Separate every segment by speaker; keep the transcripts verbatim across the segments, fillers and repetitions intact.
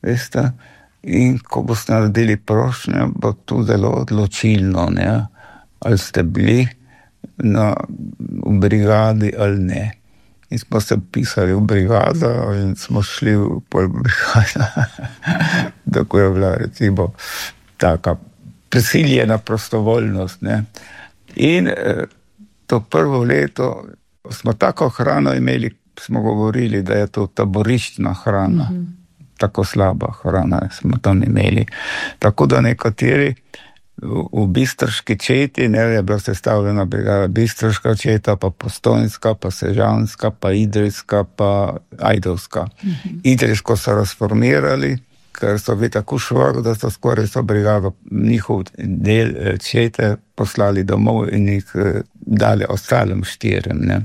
Speaker 1: veste, in ko boste naredili prošnjo, bo to zelo odločilno, ne, ali ste bili na, v brigadi ali ne. In smo se pisali v brigado in smo šli v pol brigada, tako je bila recimo taka prisiljena prostovoljnost, ne. In eh, to prvo leto smo tako hrano imeli, smo govorili, da je to taboriščna hrana, mm-hmm. tako slaba hrana smo tam imeli. Tako da nekateri v, v bistrški četi, ne, je bila sestavljena brigada bistrška četa, pa postojnska, pa sežanska, pa idrijska, pa ajdovska. Mm-hmm. Idrijsko so razformirali, ker so bili tako švaro, da so skoraj so brigado njihov del čete poslali domov in jih dali ostalim štirim, ne.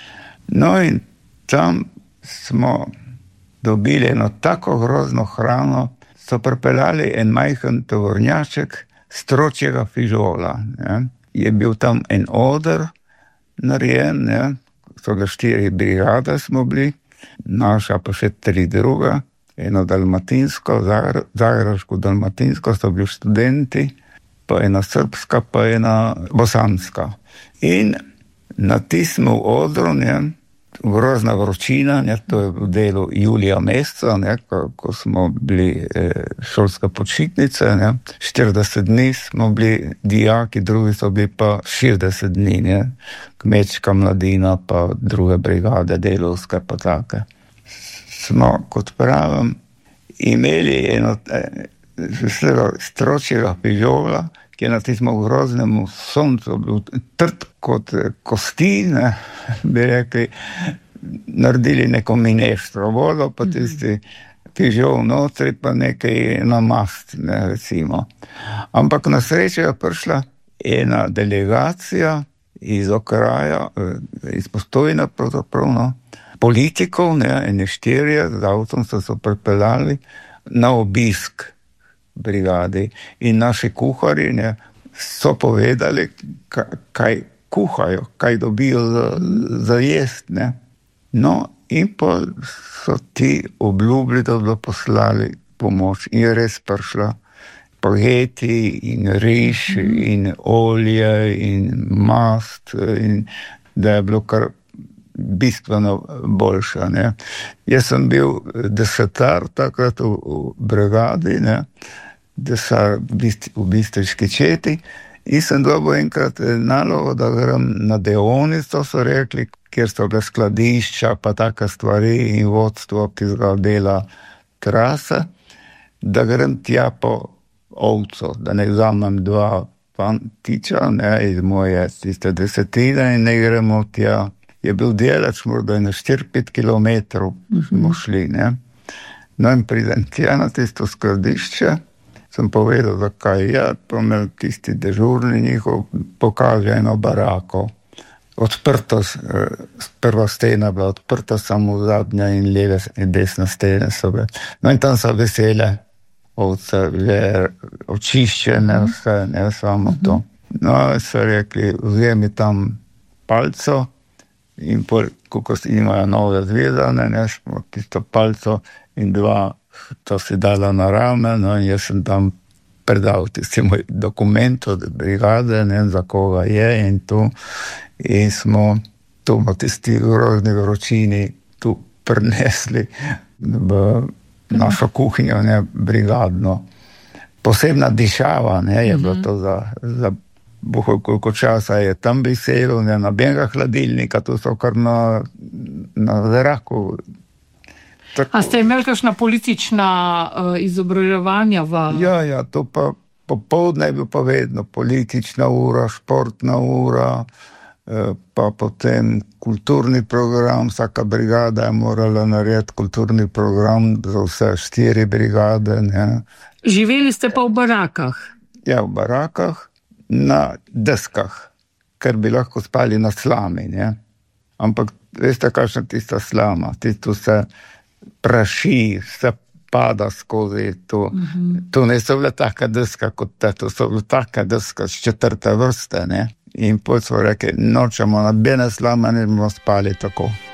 Speaker 1: No in tam smo dobili eno tako grozno hrano, so pripeljali en majhen tovornjaček stročjega fižola, ne. Je bil tam en oder narejen, ne, so ga štiri brigade smo bili, naša pa še tri druga, eno dalmatinsko, zagrebško dalmatinsko so bili študenti, pa ena srpska, pa ena bosanska. In na tistem odru, ne, grozna vročina, ne, to je v delu julija meseca, ne, ko, ko smo bili eh, šolske počitnice, ne, štirideset dni smo bili dijaki, drugi so bili pa šestdeset dni, ne, kmečka mladina, pa druge brigade, delovske pa take. Smo, kot pravim, imeli eno eh, stročjega fižola, ki je na tistem groznemu soncu bil trd kot kosti, ne, bi rekli, naredili neko mineštro vodo, pa tisti fižol notri, pa nekaj na mast, ne, recimo. Ampak na srečo je prišla ena delegacija iz okraja, iz Postojne pravzaprav, no, politikov, ne, ene štirje, z avtom so se pripeljali na obisk brigadi in naši kuharji, ne, so povedali, kaj kuhajo, kaj dobijo za, za jest, ne. No, in pa so ti obljubili, da bodo poslali pomoč in je res prišla spageti in riž in olje in mast in da je bilo kar bistveno boljša, ne. Jaz sem bil desetar takrat v, v brigadi, ne, desar v bistriški četi in sem dobil enkrat nalogo, da grem na deonico, so rekli, kjer so bile skladišča, pa take stvari in vodstvo tistega dela trase, da grem tja po ovco, da ne vzamem dva fantiča, ne, iz moje tiste desetine in ne gremo tja. Je bil delač, morda na štiri pet kilometrov smo šli, ne. No in pridem tja na tisto skladišče, sem povedal, da kaj je, pa me tisti dežurni njihov pokaže eno barako. Odprto, prva stena bila odprta, samo zadnja in leve in desna stena so bile. No in tam so vesele ovce, že očiščene, vse, ne samo to. No, so rekli, vzemi tam palco, in pol, kako si imajo nove zvezane, ne, smo tisto palco in dva, to si dala na rame, no, in jaz sem tam predal tisti moj dokument od brigade, ne, za koga je in tu, in smo tu v tisti grozni vročini tu prinesli v našo kuhinjo, ne, brigadno. Posebna dišava, ne, je bilo to za, za boh, koliko časa je tam viselo, ne, nobenega hladilnika, to so kar na, na zraku. Tako.
Speaker 2: A ste imeli kakšna politična uh, izobraževanja? V...
Speaker 1: Ja, ja, to pa popoldne je bil pa vedno politična ura, športna ura, eh, pa potem kulturni program, vsaka brigada je morala narediti kulturni program za vse štiri brigade. Ne.
Speaker 2: Živeli ste pa v barakah?
Speaker 1: Ja, v barakah. Na deskah, ker bi lahko spali na slami, ne. Ampak veste, kakšna tista slama, tisto se praši, se pada skozi to. Uh-huh. To ne so bile taka deska kot ta, to so bile taka deska z četrte vrste, ne. In potem smo rekli, nočemo nobene slame, ne bomo spali tako.